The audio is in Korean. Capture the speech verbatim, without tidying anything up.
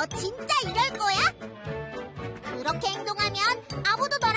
너 진짜 이럴 거야? 그렇게 행동하면 아무도 널